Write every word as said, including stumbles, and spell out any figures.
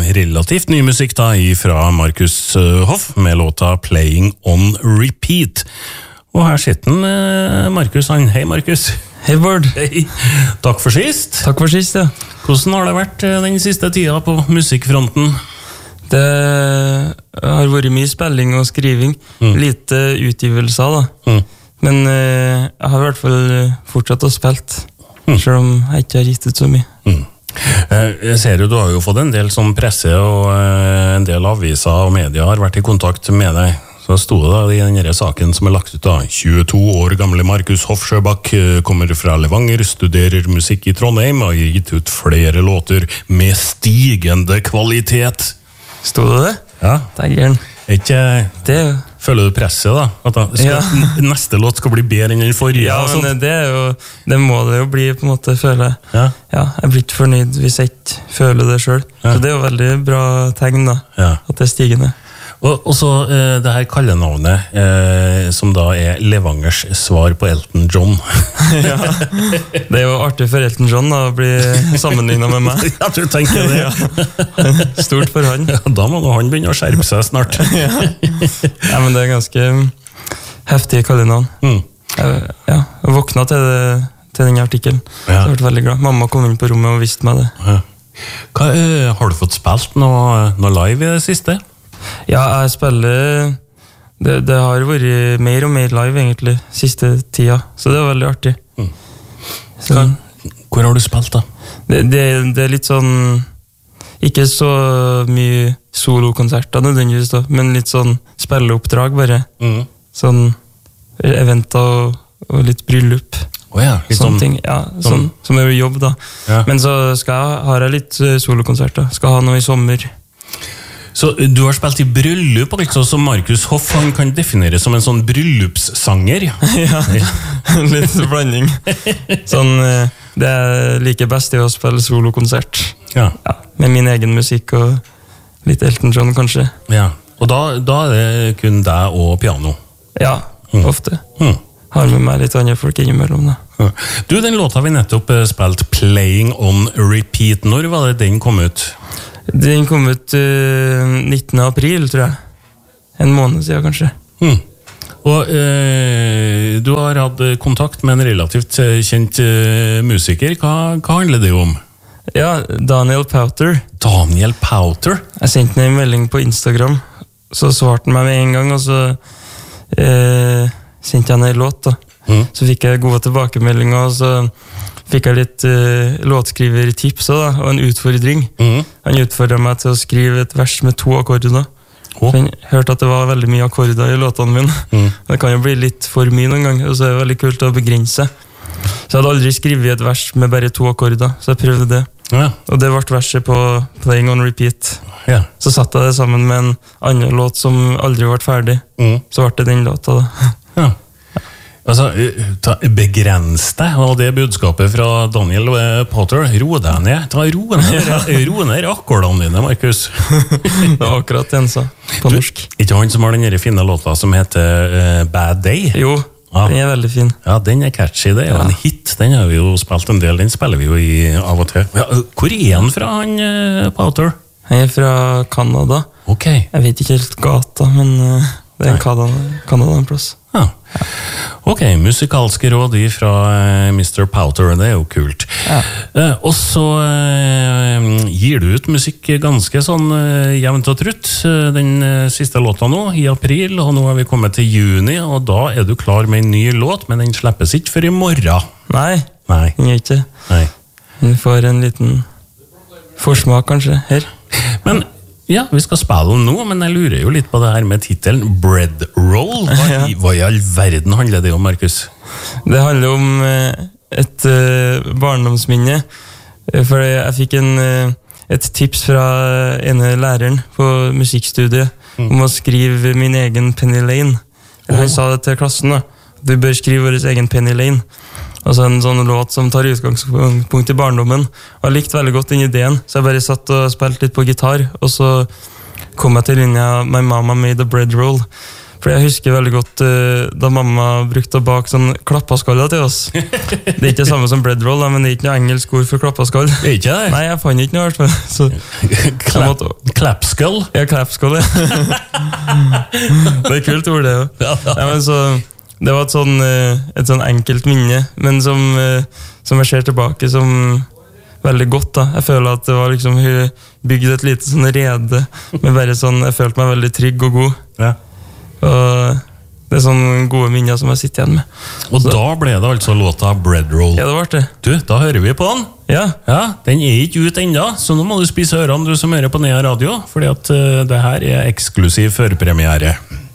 relativt ny musikk da, fra Markus Hoff, med låta Playing on Repeat. Og her sitter han, Markus. Hei, Markus. Hei, Bård. Hei. Takk for sist. Takk for sist, ja. Hvordan har det vært den siste tida på musikkfronten? Det har vært mye spilling og skriving. Mm. Lite utgivelser, da. Mm. Men uh, jeg har i hvert fall fortsatt å spilt, mm. selv om jeg ikke har gitt ut så mye. Mm. Jeg ser jo, du har jo fått en del som presse, og en del aviser og media har vært i kontakt med deg. Så stod det da i denne saken som er lagt ut da, tjueto år gamle Markus Hoff Sjøbakk kommer fra Levanger, studerer musikk i Trondheim og har gitt ut flere låter med stigende kvalitet. Stod det det? Ja. Det er gæren. Ikke, det føler du presset da? At da skal, ja. Neste låt skal bli bedre enn den forrige? Ja, men det, er jo, det må det jo bli på en måte, føler jeg. Ja. Ja, jeg blir ikke fornøyd hvis jeg ikke føler det selv. Ja. Så det er jo veldig bra tegn da, ja. At det er stigende. Og, og så eh, det her kallenavnet, eh, som da er Levangers svar på Elton John. Ja, det er jo artig for Elton John da, å bli sammenlignet med meg. Ja, du tenker det. Ja. Stort for han. Ja, da må han begynne å skjerpe seg snart. Ja. Ja, men det er ganske heftig kallenavn. Mm. Jeg, ja, jeg våknet til, det, til denne artikkelen, ja. Så jeg har vært veldig glad. Mamma kom inn på rommet og visste meg det. Ja. Hva, uh, har du fått spilt noe, noe live i det siste? Ja, jeg spiller det, det har vært mer og mer live egentlig siste tida, så det var veldig artig. Mm. Så, Hva, hvor har du spilt da? Det, det, det er litt sånn ikke så mye solokonserter nødvendigvis da, men litt sånn spilleoppdrag bare. Mm. Sånn eventer og, og litt bryllup. Oh ja, litt sånne sånn, ting, ja, sånn, som er jobb da. Ja. Men så skal jeg, har jeg litt solokonserter, skal ha noe i sommer. Så du har spilt i bryllup, altså, som Markus Hoff han kan definere som en sånn bryllupssanger? Ja, litt blanding. Sånn, det er like best i å spille solokonsert. Ja. Ja, med min egen musikk og litt Elton John, kanskje. Ja, og da, da er det kun deg og piano? Ja, mm. ofte. Mm. Har med meg litt andre folk innimellom, da. Ja. Du, den låta vi nettopp spilt, Playing on Repeat, når var det den kom ut? Den kom ut uh, nittende april, tror jeg. En måned siden, kanskje. Mm. Og uh, du har hatt kontakt med en relativt kjent uh, musiker. Hva, hva handler det om? Ja, Daniel Powter. Daniel Powter? Jeg sendte en melding på Instagram, så svarte han meg med en gang, og så uh, sendte jeg en låt, da. Mm. Så fikk jeg gode tilbakemeldinger, og så fikk jeg litt uh, låtskrivertips også, da, og en utfordring. Mm. Han utfordret meg til å skrive et vers med to akkorder. Oh. Han hørte at det var veldig mye akkorder i låtene mine. Mm. Det kan jo bli litt for mye noen gang, og så er det veldig kult å begrense. Så jeg hadde aldri skrevet et vers med bare to akkorder, så jeg prøvde det. Ja. Og det ble verset på Playing on Repeat. Ja. Så satte jeg det sammen med en annen låt som aldri ble ferdig. Mm. Så ble det den låta da. Ja. Altså, begrens deg, og det budskapet fra Daniel Powter. Ro deg ned. Ta ro ned, ro ned akkordene dine, Markus. Det var akkurat det han sa, på norsk. Du, ikke han som har den fine låta som heter uh, Bad Day? Jo, ja. Den er veldig fin. Ja, den er catchy, det er jo ja. En hit. Den har vi jo spilt en del, den spiller vi jo i av og til. Ja, hvor er han fra, han uh, Powter? Han er fra Canada. Ok. Jeg vet ikke helt gata, men uh, det er en Canada en plass. Ja. Ok, musikalske råd fra uh, mister Powter, det er jo kult. Ja. Uh, og så uh, gir du ut musikk ganske sånn uh, jevnt og trutt. Uh, den uh, siste låta nå, i april, og nå har vi kommet til juni, og da er du klar med en ny låt, men den slippes ikke før i morgen. Nei, Nei. den gjør ikke. Nei. Den får en liten forsmak kanskje, her. Men ja, vi skal spille den nå, men jeg lurer jo litt på det her med titelen Bread Roll. Hva, ja. Hva i all verden handler det om, Markus? Det handler om uh, et uh, barndomsminne. For jeg fikk en, uh, et tips fra ene læreren på musikkstudiet mm. om å skrive min egen Penny Lane. Oh. Han sa det til klassen da. Du bør skrive vår egen Penny Lane. Altså en sånn låt som tar utgangspunkt i barndommen. Og jeg likte veldig godt den ideen, så jeg bare satt og spilte litt på gitar, og så kom jeg til linja My Mama Made a Bread Roll. For jeg husker veldig godt uh, da mamma brukte å bake sånn klappaskaller til oss. Det er ikke det samme som bread roll, da, men det er ikke noe engelsk ord for klappaskall. Det er ikke det? Nei, jeg fant ikke noe hvert fall. Så, Clap, clapskull? Ja, clapskull, ja. Det er kult ord, det jo. Ja, ja. Ja, men så, det var et sånn, uh, et sånn enkelt minne, men som, uh, som jeg ser tilbake som veldig godt da. Jeg føler at det var liksom, hun bygde et lite sånn rede, men bare sånn, jeg følte meg veldig trygg og god. Ja. Og det er sånne gode minner som jeg sitter igjen med. Og så. Da ble det altså låta Bread Roll. Ja, det var det. Du, da hører vi på den. Ja. Ja, den er ikke ut enda, så nå må du spise ørene du som hører på Nea Radio, fordi at uh, det her er eksklusiv førpremiere.